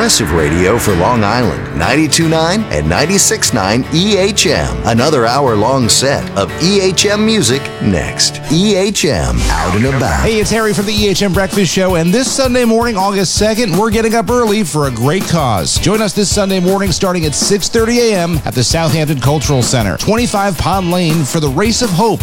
progressive radio for Long Island, 92.9 and 96.9 EHM. Another hour-long set of EHM music next. EHM Out and About. Hey, it's Harry from the EHM Breakfast Show, and this Sunday morning, August 2nd, we're getting up early for a great cause. Join us this Sunday morning starting at 6:30 a.m. at the Southampton Cultural Center, 25 Pond Lane, for the Race of Hope.